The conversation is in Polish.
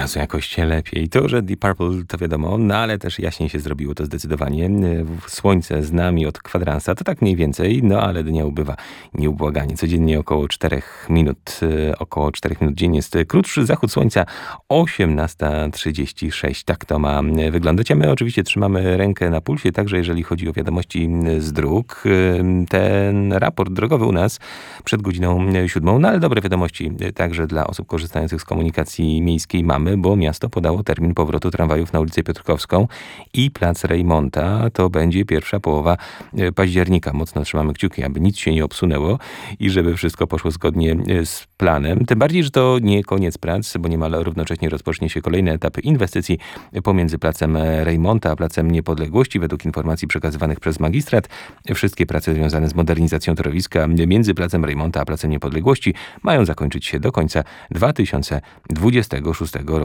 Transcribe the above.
razu jakoś lepiej. To, że Deep Purple to wiadomo, no ale też jaśniej się zrobiło to zdecydowanie. Słońce z nami od kwadransa, to tak mniej więcej, no ale dnia ubywa nieubłaganie. Codziennie około 4 minut, dziennie jest krótszy zachód słońca, 18:36. Tak to ma wyglądać. A my oczywiście trzymamy rękę na pulsie, także jeżeli chodzi o wiadomości z dróg. Ten raport drogowy u nas przed godziną 7, no ale dobre wiadomości także dla osób korzystających z komunikacji miejskiej mamy, bo miasto podało termin powrotu tramwajów na ulicę Piotrkowską i plac Reymonta. To będzie pierwsza połowa października. Mocno trzymamy kciuki, aby nic się nie obsunęło i żeby wszystko poszło zgodnie z planem. Tym bardziej, że to nie koniec prac, bo niemal równocześnie rozpocznie się kolejny etap inwestycji pomiędzy placem Reymonta a placem Niepodległości. Według informacji przekazywanych przez magistrat, wszystkie prace związane z modernizacją torowiska między placem Reymonta a placem Niepodległości mają zakończyć się do końca 2026 roku.